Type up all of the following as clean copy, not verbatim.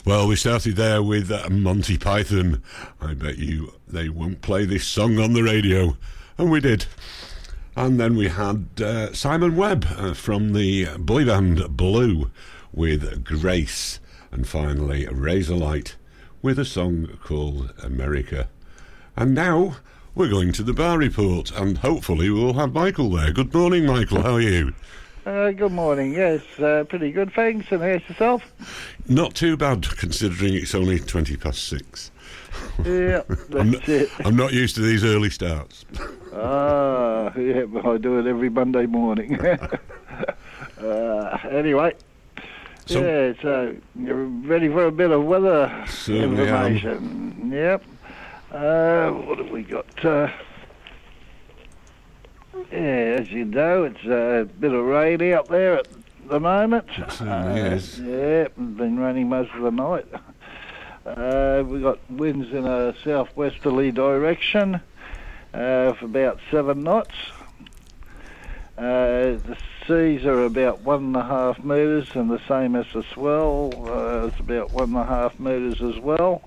Well, we started there with Monty Python. I bet you they won't play this song on the radio. And we did. And then we had Simon Webb from the boy band Blue with Grace. And finally, Razorlight with a song called America. And now we're going to the bar report, and hopefully we'll have Michael there. Good morning, Michael. How are you? Good morning. Yes, pretty good, thanks. And how's yourself? Not too bad, considering it's only 6:20. Yeah, that's it. I'm not used to these early starts. Yeah, I do it every Monday morning. Anyway, so you're ready for a bit of weather information. Yep. What have we got? As you know, it's a bit of rain out there at the moment. Yes. Yeah, it's been raining most of the night. We've got winds in a southwesterly direction for about 7 knots. The seas are about 1.5 metres, and the same as the swell. It's about 1.5 metres as well.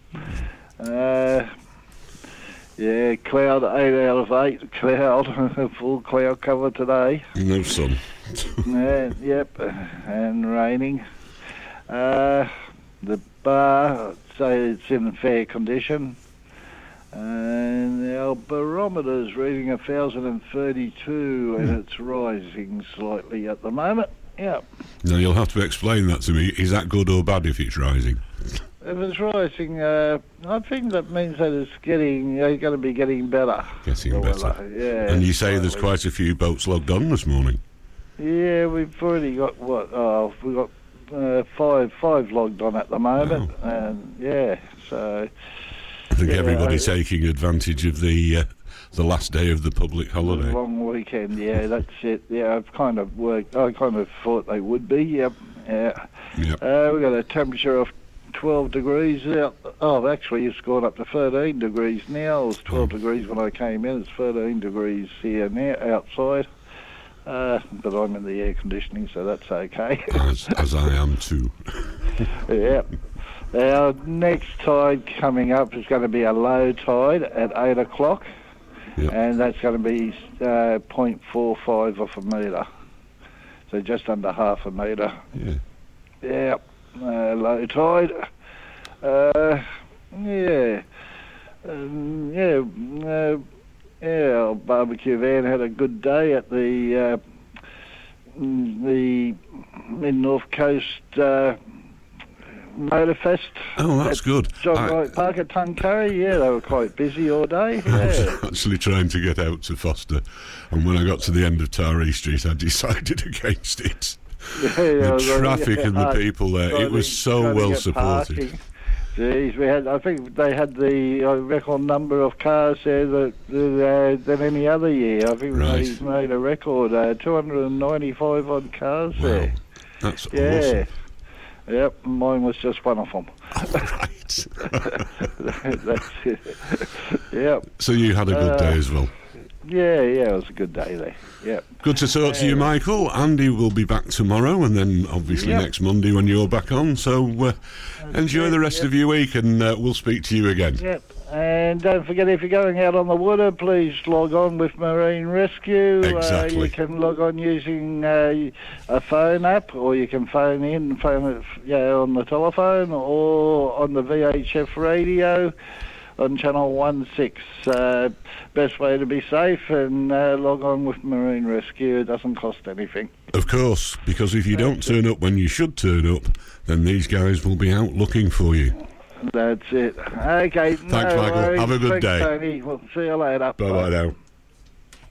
Yeah, cloud, 8 out of 8 cloud, full cloud cover today. No sun. Yep, and raining. The bar, I'd say it's in fair condition. And our barometer's reading 1,032, and it's rising slightly at the moment. Yep. Now, you'll have to explain that to me. Is that good or bad if it's rising? If it's rising, I think that means that it's going to be getting better. Getting better. Yeah. And you say there's quite a few boats logged on this morning? Yeah, we've already got we've got five logged on at the moment, and so I think everybody's taking advantage of the last day of the public holiday. Long weekend, yeah, that's it. Yeah, I kind of thought they would be. Yep. Yeah. Yep. We've got a temperature of 12 degrees out. Oh, actually, it's gone up to 13 degrees now. It was 12 degrees when I came in. It's 13 degrees here now outside. But I'm in the air conditioning, so that's okay. as I am too. Yeah. Our next tide coming up is going to be a low tide at 8 o'clock, and that's going to be 0.45 of a metre. So just under half a metre. Yeah. Yeah. Low tide. Our barbecue van had a good day at the Mid-North Coast Motorfest. Oh, that's good. John Wright Park at Tuncurry. Yeah, they were quite busy all day. Yeah. I was actually trying to get out to Foster, and when I got to the end of Taree Street, I decided against it. The traffic and the people there, it was so well supported. Parking. Jeez, I think they had the record number of cars there than any other year. I think they made a record, 295 odd cars there. That's awesome. Yep, mine was just one of them. Right. That's it. Yep. So you had a good day as well? Yeah, it was a good day there. Yep. Good to talk to you, Michael. Andy will be back tomorrow, and then obviously next Monday when you're back on. So enjoy the rest of your week, and we'll speak to you again. Yep. And don't forget, if you're going out on the water, please log on with Marine Rescue. Exactly. You can log on using a phone app, or you can phone it on the telephone, or on the VHF radio on channel 16. Best way to be safe, and log on with Marine Rescue. It doesn't cost anything. Of course, because if you don't turn up when you should turn up, then these guys will be out looking for you. That's it. Okay. Thanks, Michael. Worries. Have a good day. Tony. We'll see you later. Bye-bye now.